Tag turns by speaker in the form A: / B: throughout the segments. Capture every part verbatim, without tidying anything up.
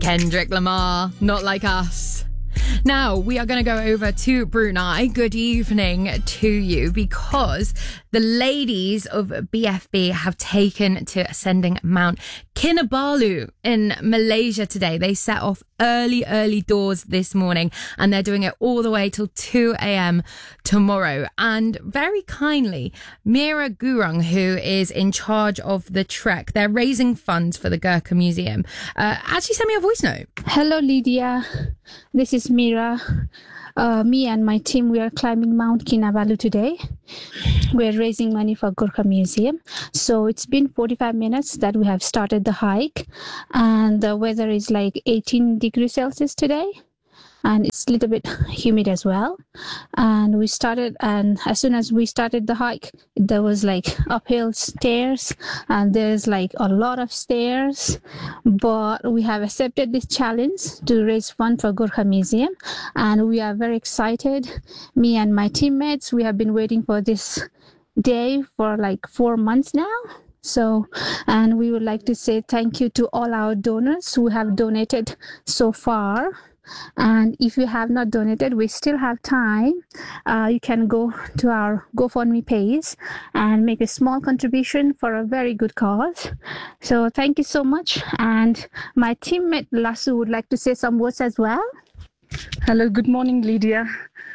A: Kendrick Lamar, Not Like Us. Now, we are going to go over to Brunei. Good evening to you, because the ladies of B F B have taken to ascending Mount Kinabalu in Malaysia today. They set off early, early doors this morning, and they're doing it all the way till two a.m. tomorrow. And very kindly, Mira Gurung, who is in charge of the trek, they're raising funds for the Gurkha Museum, uh, actually sent me a voice note.
B: Hello, Lydia. This is Mira. Uh, me and my team, we are climbing Mount Kinabalu today. We're raising money for Gurkha Museum. So it's been forty-five minutes that we have started the hike, and the weather is like eighteen degrees Celsius today. And it's a little bit humid as well. And we started, and as soon as we started the hike, there was like uphill stairs, and there's like a lot of stairs. But we have accepted this challenge to raise funds for Gurkha Museum, and we are very excited. Me and my teammates, we have been waiting for this day for like four months now. So, and we would like to say thank you to all our donors who have donated so far. And if you have not donated, we still have time. Uh, you can go to our GoFundMe page and make a small contribution for a very good cause. So thank you so much. And my teammate Lasu would like to say some words as well.
C: Hello, good morning, Lydia.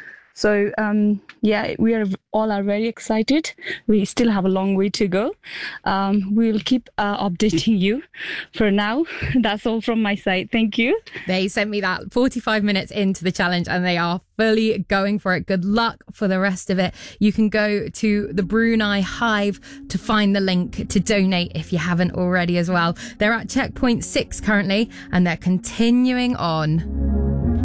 C: So, um, yeah, we are all are very excited. We still have a long way to go. Um, we'll keep uh, updating you. For now, that's all from my side. Thank you.
A: They sent me that forty-five minutes into the challenge, and they are fully going for it. Good luck for the rest of it. You can go to the Brunei Hive to find the link to donate if you haven't already as well. They're at checkpoint six currently, and they're continuing on.